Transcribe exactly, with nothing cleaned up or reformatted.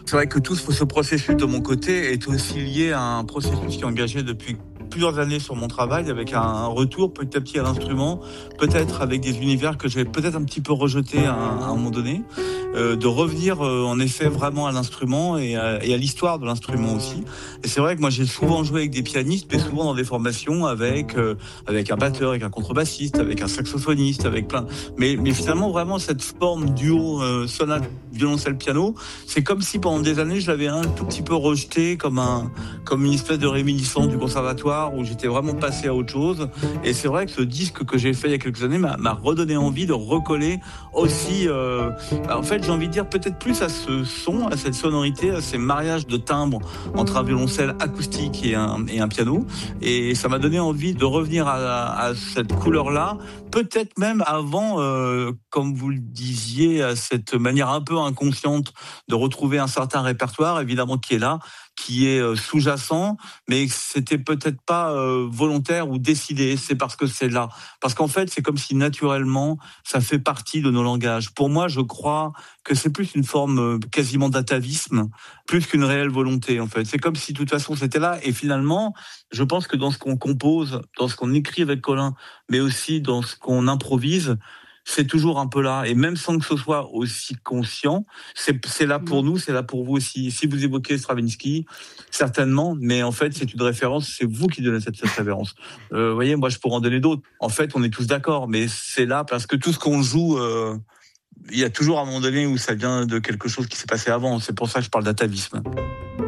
C'est vrai que tout ce processus de mon côté est aussi lié à un processus qui est engagé depuis plusieurs années sur mon travail, avec un retour petit à petit à l'instrument, peut-être avec des univers que j'ai peut-être un petit peu rejetés à un, à un moment donné, euh, de revenir euh, en effet vraiment à l'instrument et à, et à l'histoire de l'instrument aussi. Et c'est vrai que moi j'ai souvent joué avec des pianistes, mais souvent dans des formations avec euh, avec un batteur, avec un contrebassiste, avec un saxophoniste, avec plein. Mais mais finalement vraiment cette forme duo euh, sonate violoncelle piano, c'est comme si pendant des années je l'avais un tout petit peu rejeté comme un comme une espèce de réminiscence du conservatoire où j'étais vraiment passé à autre chose. Et c'est vrai que ce disque que j'ai fait il y a quelques années m'a, m'a redonné envie de recoller aussi, euh, en fait j'ai envie de dire peut-être plus à ce son, à cette sonorité, à ces mariages de timbres entre un violoncelle acoustique et un, et un piano. Et ça m'a donné envie de revenir à, à cette couleur-là, peut-être même avant, euh, comme vous le disiez, à cette manière un peu inconsciente de retrouver un certain répertoire, évidemment qui est là, qui est sous-jacent, mais c'était peut-être pas euh, volontaire ou décidé, c'est parce que c'est là. Parce qu'en fait, c'est comme si naturellement, ça fait partie de nos langages. Pour moi, je crois que c'est plus une forme euh, quasiment d'atavisme, plus qu'une réelle volonté, en fait. C'est comme si, de toute façon, c'était là. Et finalement, je pense que dans ce qu'on compose, dans ce qu'on écrit avec Colin, mais aussi dans ce qu'on improvise, c'est toujours un peu là. Et même sans que ce soit aussi conscient, c'est, c'est là pour nous, c'est là pour vous aussi. Si vous évoquez Stravinsky, certainement, mais en fait, c'est une référence, c'est vous qui donnez cette, cette référence. Euh, vous voyez, moi, je pourrais en donner d'autres. En fait, on est tous d'accord, mais c'est là parce que tout ce qu'on joue, euh, il y a toujours un moment donné où ça vient de quelque chose qui s'est passé avant. C'est pour ça que je parle d'atavisme.